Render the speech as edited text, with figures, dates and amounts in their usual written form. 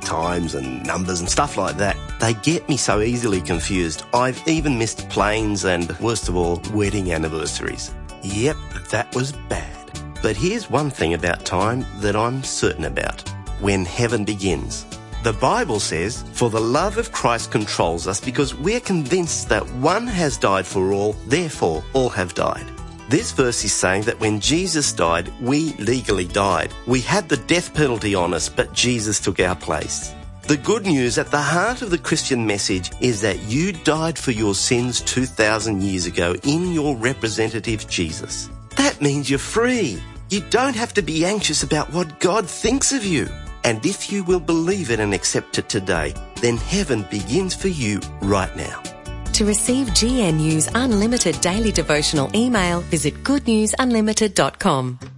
times and numbers and stuff like that. They get me so easily confused. I've even missed planes and, worst of all, wedding anniversaries. Yep, that was bad. But here's one thing about time that I'm certain about. When heaven begins. The Bible says, "For the love of Christ controls us because we're convinced that one has died for all, therefore all have died." This verse is saying that when Jesus died, we legally died. We had the death penalty on us, but Jesus took our place. The good news at the heart of the Christian message is that you died for your sins 2,000 years ago in your representative Jesus. That means you're free. You don't have to be anxious about what God thinks of you. And if you will believe it and accept it today, then heaven begins for you right now. To receive GNU's unlimited daily devotional email, visit goodnewsunlimited.com.